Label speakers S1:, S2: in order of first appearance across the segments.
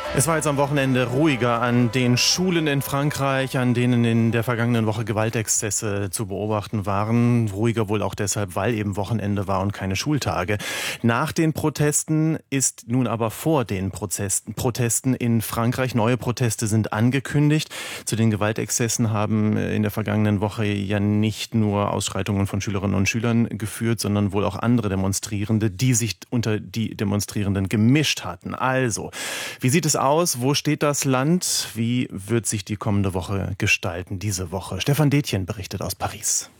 S1: Es war jetzt am Wochenende ruhiger an den Schulen in Frankreich, an denen in der vergangenen Woche Gewaltexzesse zu beobachten waren. Ruhiger wohl auch deshalb, weil eben Wochenende war und keine Schultage. Nach den Protesten ist nun aber vor den Protesten in Frankreich. Neue Proteste sind angekündigt. Zu den Gewaltexzessen haben in der vergangenen Woche ja nicht nur Ausschreitungen von Schülerinnen und Schülern geführt, sondern wohl auch andere Demonstrierende, die sich unter die Demonstrierenden gemischt hatten. Also, wie sieht es aus? Wo steht das Land? Wie wird sich die kommende Woche gestalten, diese Woche? Stefan Detjen berichtet aus Paris.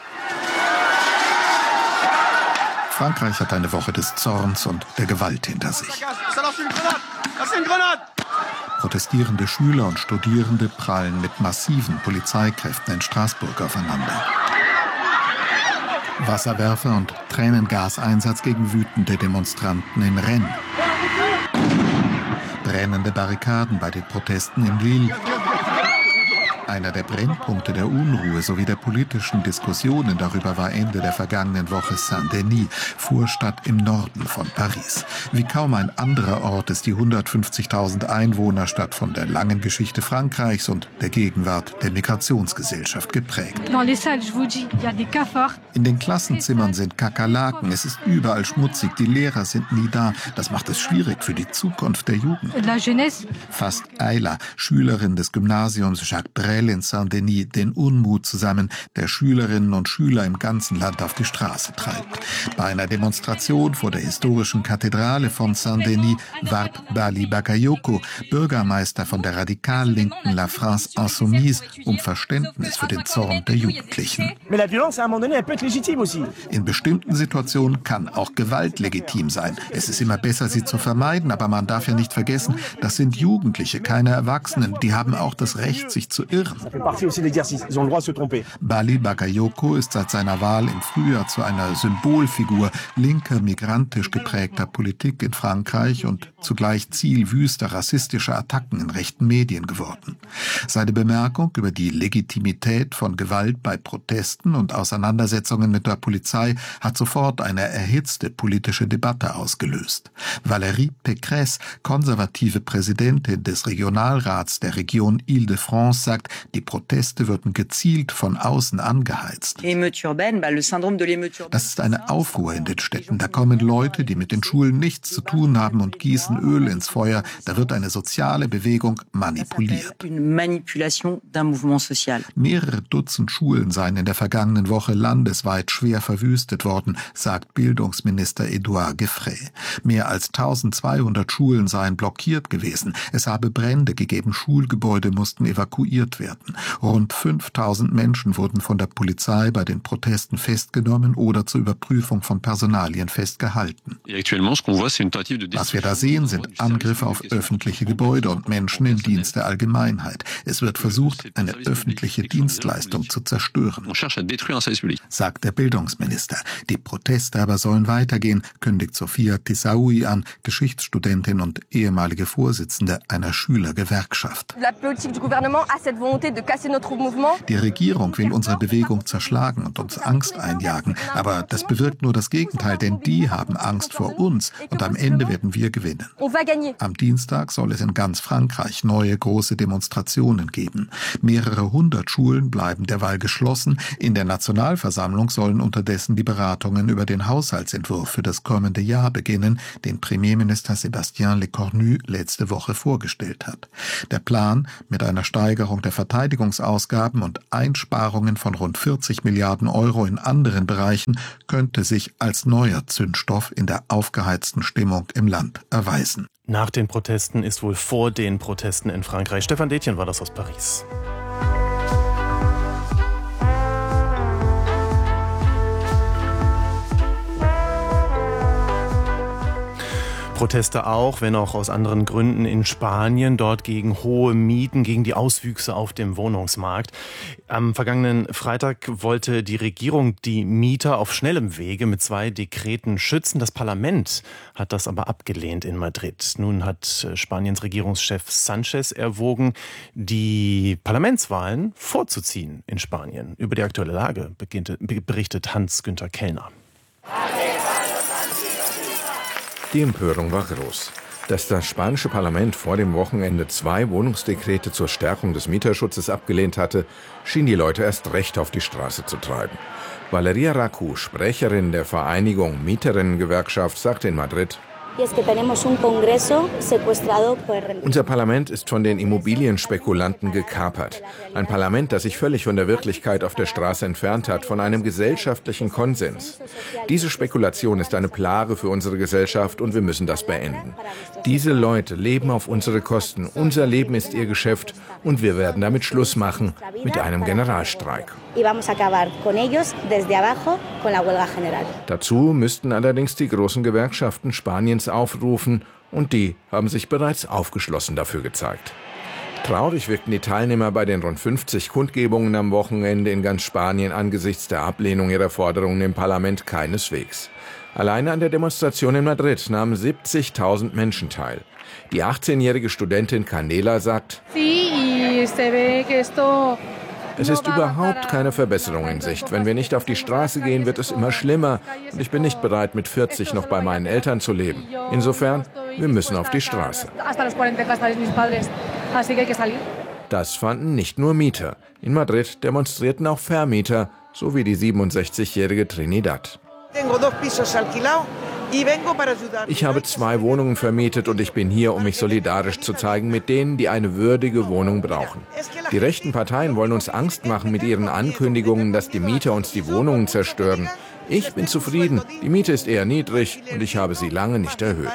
S2: Frankreich hat eine Woche des Zorns und der Gewalt hinter sich. Protestierende Schüler und Studierende prallen mit massiven Polizeikräften in Straßburg aufeinander. Wasserwerfer und Tränengaseinsatz gegen wütende Demonstranten in Rennes. Brennende Barrikaden bei den Protesten in Lille. Einer der Brennpunkte der Unruhe sowie der politischen Diskussionen darüber war Ende der vergangenen Woche Saint-Denis, Vorstadt im Norden von Paris. Wie kaum ein anderer Ort ist die 150.000 Einwohnerstadt von der langen Geschichte Frankreichs und der Gegenwart der Migrationsgesellschaft geprägt. In den Klassenzimmern sind Kakerlaken, es ist überall schmutzig, die Lehrer sind nie da. Das macht es schwierig für die Zukunft der Jugend. Fasst Ayla, Schülerin des Gymnasiums Jacques Brel in Saint-Denis, den Unmut zusammen, der Schülerinnen und Schüler im ganzen Land auf die Straße treibt. Bei einer Demonstration vor der historischen Kathedrale von Saint-Denis warb Bali Bakayoko, Bürgermeister von der radikal linken La France Insoumise, um Verständnis für den Zorn der Jugendlichen. In bestimmten Situationen kann auch Gewalt legitim sein. Es ist immer besser, sie zu vermeiden, aber man darf ja nicht vergessen, das sind Jugendliche, keine Erwachsenen. Die haben auch das Recht, sich zu irren. Bali Bakayoko ist seit seiner Wahl im Frühjahr zu einer Symbolfigur linker, migrantisch geprägter Politik in Frankreich und zugleich Ziel wüster rassistischer Attacken in rechten Medien geworden. Seine Bemerkung über die Legitimität von Gewalt bei Protesten und Auseinandersetzungen mit der Polizei hat sofort eine erhitzte politische Debatte ausgelöst. Valérie Pécresse, konservative Präsidentin des Regionalrats der Region Île-de-France, sagt, die Proteste würden gezielt von außen angeheizt. Das ist eine Aufruhr in den Städten. Da kommen Leute, die mit den Schulen nichts zu tun haben und gießen Öl ins Feuer. Da wird eine soziale Bewegung manipuliert. Mehrere Dutzend Schulen seien in der vergangenen Woche landesweit schwer verwüstet worden, sagt Bildungsminister Edouard Gefray. Mehr als 1200 Schulen seien blockiert gewesen. Es habe Brände gegeben, Schulgebäude mussten evakuiert werden. Rund 5000 Menschen wurden von der Polizei bei den Protesten festgenommen oder zur Überprüfung von Personalien festgehalten. Was wir da sehen, sind Angriffe auf öffentliche Gebäude und Menschen im Dienst der Allgemeinheit. Es wird versucht, eine öffentliche Dienstleistung zu zerstören, sagt der Bildungsminister. Die Proteste aber sollen weitergehen, kündigt Sophia Tissaoui an, Geschichtsstudentin und ehemalige Vorsitzende einer Schülergewerkschaft. Die Regierung will unsere Bewegung zerschlagen und uns Angst einjagen. Aber das bewirkt nur das Gegenteil, denn die haben Angst vor uns und am Ende werden wir gewinnen. Am Dienstag soll es in ganz Frankreich neue große Demonstrationen geben. Mehrere hundert Schulen bleiben derweil geschlossen. In der Nationalversammlung sollen unterdessen die Beratungen über den Haushaltsentwurf für das kommende Jahr beginnen, den Premierminister Sébastien Lecornu letzte Woche vorgestellt hat. Der Plan, mit einer Steigerung der Verteidigungsausgaben und Einsparungen von rund 40 Milliarden Euro in anderen Bereichen, könnte sich als neuer Zündstoff in der aufgeheizten Stimmung im Land erweisen.
S1: Nach den Protesten ist wohl vor den Protesten in Frankreich. Stefan Detjen war das aus Paris. Proteste auch, wenn auch aus anderen Gründen in Spanien, dort gegen hohe Mieten, gegen die Auswüchse auf dem Wohnungsmarkt. Am vergangenen Freitag wollte die Regierung die Mieter auf schnellem Wege mit 2 Dekreten schützen. Das Parlament hat das aber abgelehnt in Madrid. Nun hat Spaniens Regierungschef Sánchez erwogen, die Parlamentswahlen vorzuziehen in Spanien. Über die aktuelle Lage berichtet Hans-Günther Kellner.
S3: Die Empörung war groß. Dass das spanische Parlament vor dem Wochenende 2 Wohnungsdekrete zur Stärkung des Mieterschutzes abgelehnt hatte, schien die Leute erst recht auf die Straße zu treiben. Valeria Raku, Sprecherin der Vereinigung Mieterinnengewerkschaft, sagte in Madrid: Unser Parlament ist von den Immobilienspekulanten gekapert. Ein Parlament, das sich völlig von der Wirklichkeit auf der Straße entfernt hat, von einem gesellschaftlichen Konsens. Diese Spekulation ist eine Plage für unsere Gesellschaft und wir müssen das beenden. Diese Leute leben auf unsere Kosten. Unser Leben ist ihr Geschäft und wir werden damit Schluss machen, mit einem Generalstreik. Dazu müssten allerdings die großen Gewerkschaften Spaniens aufrufen und die haben sich bereits aufgeschlossen dafür gezeigt. Traurig wirkten die Teilnehmer bei den rund 50 Kundgebungen am Wochenende in ganz Spanien angesichts der Ablehnung ihrer Forderungen im Parlament keineswegs. Alleine an der Demonstration in Madrid nahmen 70.000 Menschen teil. Die 18-jährige Studentin Canela sagt: Es ist überhaupt keine Verbesserung in Sicht. Wenn wir nicht auf die Straße gehen, wird es immer schlimmer. Und ich bin nicht bereit, mit 40 noch bei meinen Eltern zu leben. Insofern, wir müssen auf die Straße. Das fanden nicht nur Mieter. In Madrid demonstrierten auch Vermieter, so wie die 67-jährige Trinidad. Ich habe 2 Wohnungen vermietet und ich bin hier, um mich solidarisch zu zeigen mit denen, die eine würdige Wohnung brauchen. Die rechten Parteien wollen uns Angst machen mit ihren Ankündigungen, dass die Mieter uns die Wohnungen zerstören. Ich bin zufrieden, die Miete ist eher niedrig und ich habe sie lange nicht erhöht.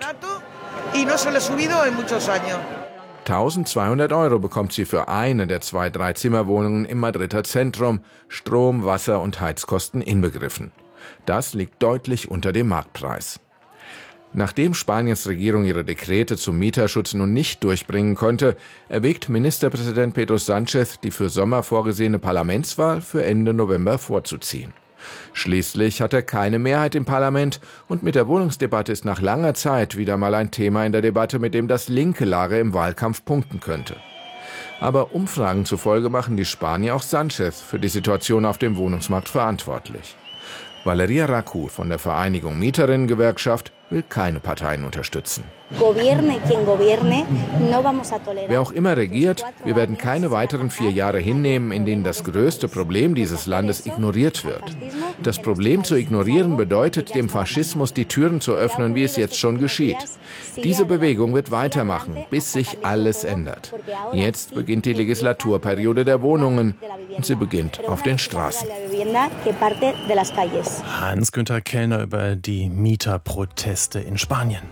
S3: 1.200 € bekommt sie für eine der 2 Dreizimmerwohnungen im Madrider Zentrum, Strom, Wasser und Heizkosten inbegriffen. Das liegt deutlich unter dem Marktpreis. Nachdem Spaniens Regierung ihre Dekrete zum Mieterschutz nun nicht durchbringen konnte, erwägt Ministerpräsident Pedro Sánchez, die für Sommer vorgesehene Parlamentswahl für Ende November vorzuziehen. Schließlich hat er keine Mehrheit im Parlament und mit der Wohnungsdebatte ist nach langer Zeit wieder mal ein Thema in der Debatte, mit dem das linke Lager im Wahlkampf punkten könnte. Aber Umfragen zufolge machen die Spanier auch Sánchez für die Situation auf dem Wohnungsmarkt verantwortlich. Valeria Raku von der Vereinigung Mieterinnengewerkschaft will keine Parteien unterstützen. Wer auch immer regiert, wir werden keine weiteren 4 Jahre hinnehmen, in denen das größte Problem dieses Landes ignoriert wird. Das Problem zu ignorieren bedeutet, dem Faschismus die Türen zu öffnen, wie es jetzt schon geschieht. Diese Bewegung wird weitermachen, bis sich alles ändert. Jetzt beginnt die Legislaturperiode der Wohnungen und sie beginnt auf den Straßen.
S1: Hans-Günther Kellner über die Mieterproteste in Spanien.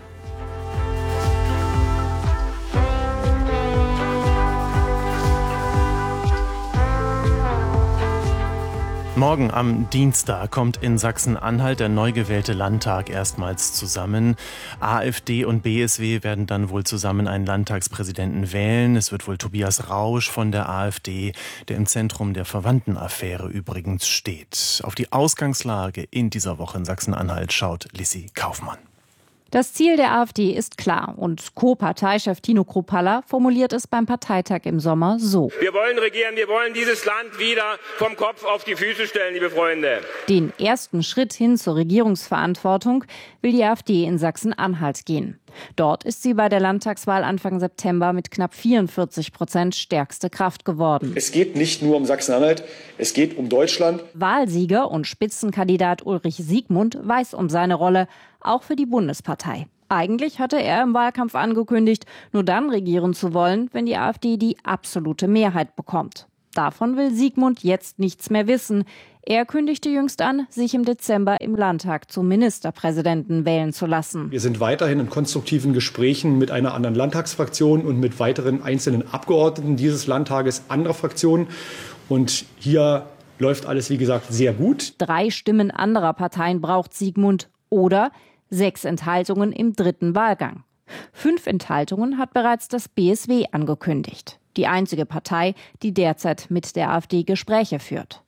S1: Morgen am Dienstag kommt in Sachsen-Anhalt der neu gewählte Landtag erstmals zusammen. AfD und BSW werden dann wohl zusammen einen Landtagspräsidenten wählen. Es wird wohl Tobias Rausch von der AfD, der im Zentrum der Verwandtenaffäre übrigens steht. Auf die Ausgangslage in dieser Woche in Sachsen-Anhalt schaut Lissi Kaufmann.
S4: Das Ziel der AfD ist klar und Co-Parteichef Tino Kruppalla formuliert es beim Parteitag im Sommer so.
S5: Wir wollen regieren, wir wollen dieses Land wieder vom Kopf auf die Füße stellen, liebe Freunde.
S4: Den ersten Schritt hin zur Regierungsverantwortung will die AfD in Sachsen-Anhalt gehen. Dort ist sie bei der Landtagswahl Anfang September mit knapp 44% stärkste Kraft geworden.
S6: Es geht nicht nur um Sachsen-Anhalt, es geht um Deutschland.
S4: Wahlsieger und Spitzenkandidat Ulrich Siegmund weiß um seine Rolle, auch für die Bundespartei. Eigentlich hatte er im Wahlkampf angekündigt, nur dann regieren zu wollen, wenn die AfD die absolute Mehrheit bekommt. Davon will Siegmund jetzt nichts mehr wissen. Er kündigte jüngst an, sich im Dezember im Landtag zum Ministerpräsidenten wählen zu lassen.
S6: Wir sind weiterhin in konstruktiven Gesprächen mit einer anderen Landtagsfraktion und mit weiteren einzelnen Abgeordneten dieses Landtages anderer Fraktionen. Und hier läuft alles, wie gesagt, sehr gut. 3 Stimmen anderer Parteien braucht Siegmund oder 6 Enthaltungen im 3. Wahlgang. 5 Enthaltungen hat bereits das BSW angekündigt. Die einzige Partei, die derzeit mit der AfD Gespräche führt.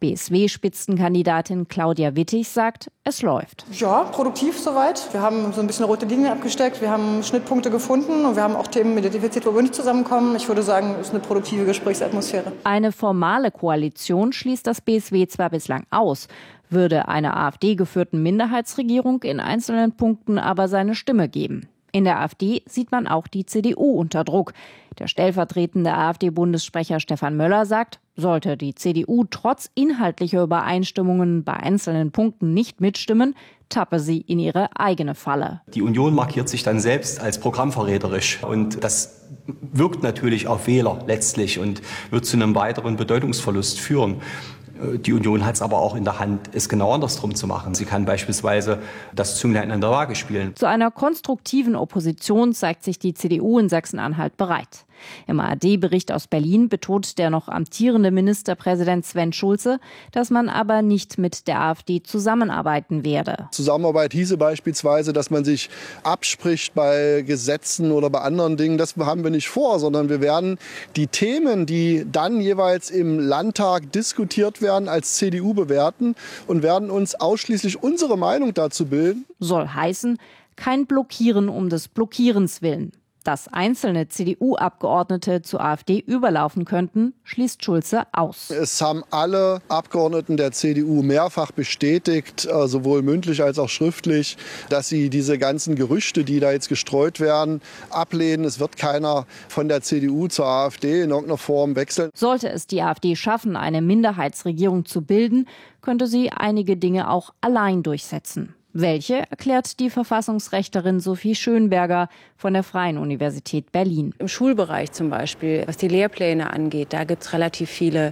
S6: BSW-Spitzenkandidatin Claudia Wittig sagt, es läuft.
S7: Ja, produktiv soweit. Wir haben so ein bisschen rote Linien abgesteckt, wir haben Schnittpunkte gefunden und wir haben auch Themen identifiziert, wo wir nicht zusammenkommen. Ich würde sagen, es ist eine produktive Gesprächsatmosphäre.
S4: Eine formale Koalition schließt das BSW zwar bislang aus, würde einer AfD-geführten Minderheitsregierung in einzelnen Punkten aber seine Stimme geben. In der AfD sieht man auch die CDU unter Druck. Der stellvertretende AfD-Bundessprecher Stefan Möller sagt, sollte die CDU trotz inhaltlicher Übereinstimmungen bei einzelnen Punkten nicht mitstimmen, tappe sie in ihre eigene Falle.
S8: Die Union markiert sich dann selbst als programmverräterisch und das wirkt natürlich auf Wähler letztlich und wird zu einem weiteren Bedeutungsverlust führen. Die Union hat es aber auch in der Hand, es genau andersrum zu machen. Sie kann beispielsweise das Zünglein an der Waage spielen.
S4: Zu einer konstruktiven Opposition zeigt sich die CDU in Sachsen-Anhalt bereit. Im ARD-Bericht aus Berlin betont der noch amtierende Ministerpräsident Sven Schulze, dass man aber nicht mit der AfD zusammenarbeiten werde.
S9: Zusammenarbeit hieße beispielsweise, dass man sich abspricht bei Gesetzen oder bei anderen Dingen. Das haben wir nicht vor, sondern wir werden die Themen, die dann jeweils im Landtag diskutiert werden, als CDU bewerten und werden uns ausschließlich unsere Meinung dazu bilden.
S4: Soll heißen, kein Blockieren um des Blockierens willen. Dass einzelne CDU-Abgeordnete zur AfD überlaufen könnten, schließt Schulze aus.
S9: Es haben alle Abgeordneten der CDU mehrfach bestätigt, sowohl mündlich als auch schriftlich, dass sie diese ganzen Gerüchte, die da jetzt gestreut werden, ablehnen. Es wird keiner von der CDU zur AfD in irgendeiner Form wechseln.
S4: Sollte es die AfD schaffen, eine Minderheitsregierung zu bilden, könnte sie einige Dinge auch allein durchsetzen. Welche, erklärt die Verfassungsrechtlerin Sophie Schönberger von der Freien Universität Berlin.
S10: Im Schulbereich zum Beispiel, was die Lehrpläne angeht, da gibt es relativ viele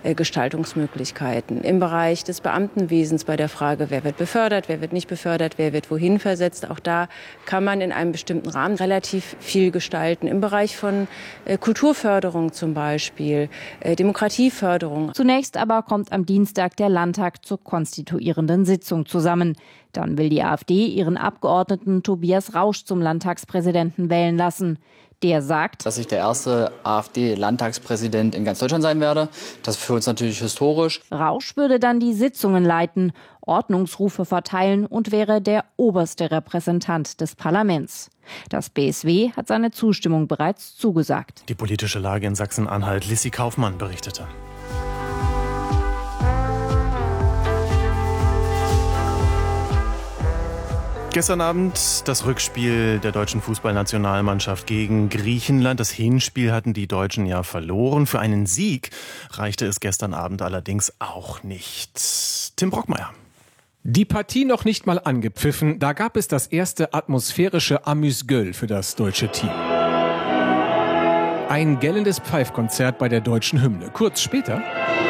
S10: Gestaltungsmöglichkeiten. Im Bereich des Beamtenwesens bei der Frage, wer wird befördert, wer wird nicht befördert, wer wird wohin versetzt, auch da kann man in einem bestimmten Rahmen relativ viel gestalten. Im Bereich von Kulturförderung zum Beispiel, Demokratieförderung.
S4: Zunächst aber kommt am Dienstag der Landtag zur konstituierenden Sitzung zusammen. Dann will die AfD ihren Abgeordneten Tobias Rausch zum Landtagspräsidenten wählen lassen. Der sagt,
S11: dass ich der erste AfD-Landtagspräsident in ganz Deutschland sein werde. Das ist für uns natürlich historisch.
S4: Rausch würde dann die Sitzungen leiten, Ordnungsrufe verteilen und wäre der oberste Repräsentant des Parlaments. Das BSW hat seine Zustimmung bereits zugesagt.
S1: Die politische Lage in Sachsen-Anhalt. Lissi Kaufmann berichtete. Gestern Abend das Rückspiel der deutschen Fußballnationalmannschaft gegen Griechenland. Das Hinspiel hatten die Deutschen ja verloren. Für einen Sieg reichte es gestern Abend allerdings auch nicht. Tim Brockmeier.
S12: Die Partie noch nicht mal angepfiffen, da gab es das erste atmosphärische Amüs-Gueule für das deutsche Team. Ein gellendes Pfeifkonzert bei der deutschen Hymne. Kurz später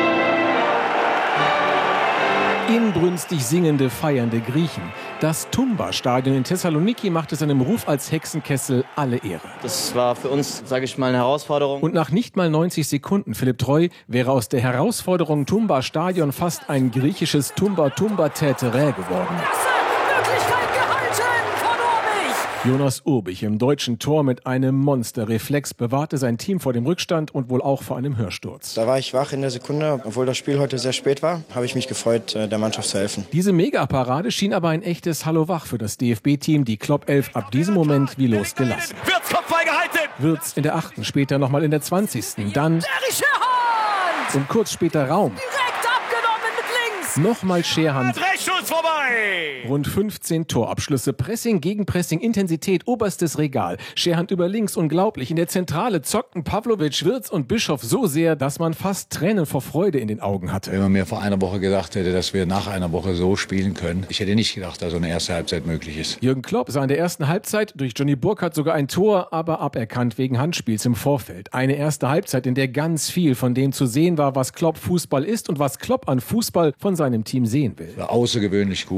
S12: inbrünstig singende, feiernde Griechen. Das Tumba-Stadion in Thessaloniki machte seinem Ruf als Hexenkessel alle Ehre.
S13: Das war für uns, sage ich mal, eine Herausforderung.
S12: Und nach nicht mal 90 Sekunden, Philipp Treu, wäre aus der Herausforderung Tumba-Stadion fast ein griechisches Tumba-Tumba-Täterä geworden. Jonas Urbich im deutschen Tor mit einem Monsterreflex bewahrte sein Team vor dem Rückstand und wohl auch vor einem Hörsturz.
S14: Da war ich wach in der Sekunde. Obwohl das Spiel heute sehr spät war, habe ich mich gefreut, der Mannschaft zu helfen.
S12: Diese Megaparade schien aber ein echtes Hallo wach für das DFB-Team. Die Klopp 11 ab diesem Moment wie losgelassen.
S15: Wirtz Kopfball gehalten!
S12: Wirtz in der 8., später nochmal in der 20. Dann und kurz später Raum. Nochmal Scherhand.
S15: Rechtsschuss vorbei!
S12: Rund 15 Torabschlüsse, Pressing gegen Pressing, Intensität, oberstes Regal. Scherhand über links, unglaublich. In der Zentrale zockten Pavlovic, Wirtz und Bischof so sehr, dass man fast Tränen vor Freude in den Augen hatte.
S16: Wenn man mir vor einer Woche gedacht hätte, dass wir nach einer Woche so spielen können, ich hätte nicht gedacht, dass so eine erste Halbzeit möglich ist.
S12: Jürgen Klopp sah in der ersten Halbzeit durch Johnny Burkhardt sogar ein Tor, aber aberkannt wegen Handspiels im Vorfeld. Eine erste Halbzeit, in der ganz viel von dem zu sehen war, was Klopp Fußball ist und was Klopp an Fußball von seinem Team sehen will.
S16: Außergewöhnlich gut.